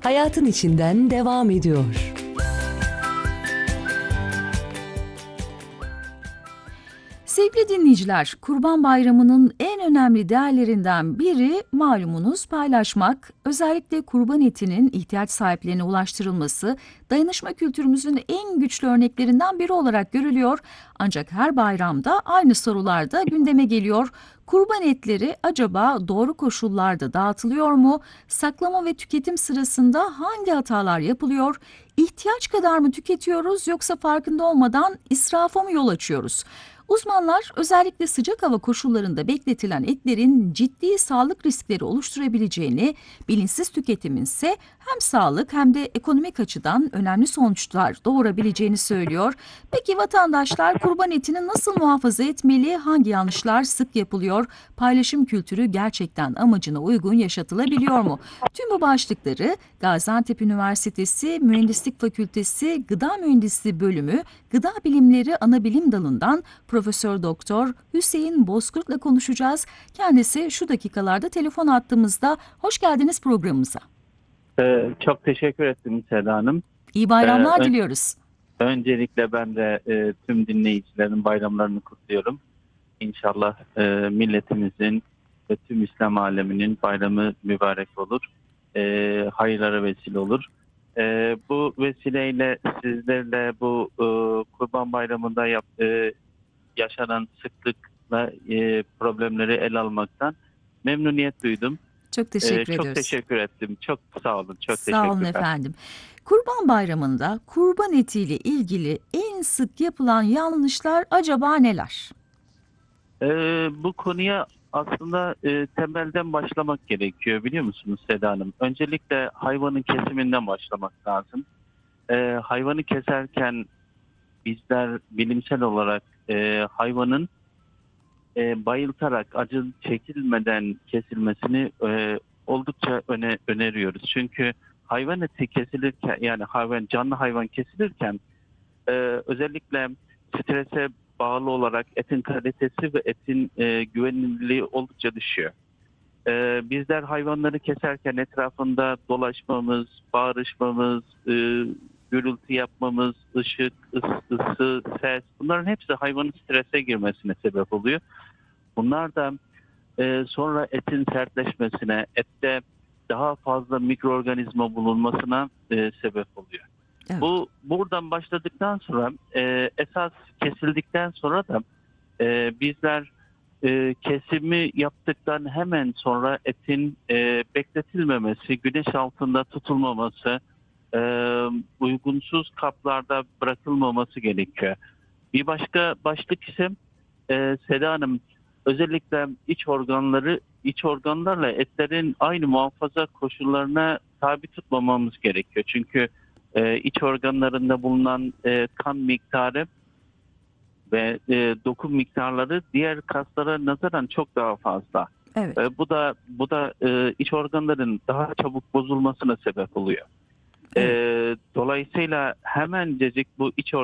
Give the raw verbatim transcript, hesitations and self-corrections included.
hayatın içinden devam ediyor. Sevgili dinleyiciler, Kurban Bayramı'nın en önemli değerlerinden biri malumunuz paylaşmak. Özellikle kurban etinin ihtiyaç sahiplerine ulaştırılması, dayanışma kültürümüzün en güçlü örneklerinden biri olarak görülüyor. Ancak her bayramda aynı sorular da gündeme geliyor. Kurban etleri acaba doğru koşullarda dağıtılıyor mu? Saklama ve tüketim sırasında hangi hatalar yapılıyor? İhtiyaç kadar mı tüketiyoruz yoksa farkında olmadan israfa mı yol açıyoruz? Uzmanlar özellikle sıcak hava koşullarında bekletilen etlerin ciddi sağlık riskleri oluşturabileceğini, bilinçsiz tüketimin ise hem sağlık hem de ekonomik açıdan önemli sonuçlar doğurabileceğini söylüyor. Peki vatandaşlar kurban etini nasıl muhafaza etmeli, hangi yanlışlar sık yapılıyor, paylaşım kültürü gerçekten amacına uygun yaşatılabiliyor mu? Tüm bu başlıkları Gaziantep Üniversitesi Mühendislik Fakültesi Gıda Mühendisliği Bölümü Gıda Bilimleri Anabilim Dalı'ndan Profesör Doktor Hüseyin Bozkurt'la konuşacağız. Kendisi şu dakikalarda telefon attığımızda. Hoş geldiniz programımıza. Ee, çok teşekkür ettim Seda Hanım. İyi bayramlar Ee, ön- diliyoruz. Öncelikle ben de e, tüm dinleyicilerin bayramlarını kutluyorum. İnşallah e, milletimizin ve tüm İslam aleminin bayramı mübarek olur. E, hayırlara vesile olur. E, bu vesileyle sizlerle bu e, Kurban Bayramı'nda yap, e, yaşanan sıklıkla e, problemleri ele almaktan memnuniyet duydum. Çok E, teşekkür çok ediyoruz. teşekkür ettim. Çok sağ olun. Çok Sağ olun teşekkürler. efendim. Kurban Bayramı'nda kurban etiyle ilgili en sık yapılan yanlışlar acaba neler? Ee, bu konuya aslında e, temelden başlamak gerekiyor, biliyor musunuz Seda Hanım? Öncelikle hayvanın kesiminden başlamak lazım. Ee, hayvanı keserken bizler bilimsel olarak e, hayvanın e, bayıltarak acı çekilmeden kesilmesini e, oldukça öne, öneriyoruz. Çünkü hayvan eti kesilirken, yani hayvan canlı hayvan kesilirken e, özellikle strese bağlı olarak etin kalitesi ve etin e, güvenilirliği oldukça düşüyor. E, bizler hayvanları keserken etrafında dolaşmamız, bağırışmamız, e, gürültü yapmamız, ışık, ıs- ısı, ses, bunların hepsi hayvanın strese girmesine sebep oluyor. Bunlar da e, sonra etin sertleşmesine, ette daha fazla mikroorganizma bulunmasına e, sebep oluyor. Evet. Bu buradan başladıktan sonra e, esas kesildikten sonra da e, bizler e, kesimi yaptıktan hemen sonra etin e, bekletilmemesi, güneş altında tutulmaması, e, uygunsuz kaplarda bırakılmaması gerekiyor. Bir başka başlık ise e, Seda Hanım, özellikle iç organları, iç organlarla etlerin aynı muhafaza koşullarına tabi tutmamamız gerekiyor. Çünkü e, iç organlarında bulunan e, kan miktarı ve e, doku miktarları diğer kaslara nazaran çok daha fazla. Evet. E, bu da bu da e, iç organların daha çabuk bozulmasına sebep oluyor. E, Evet. dolayısıyla hemencecik bu iç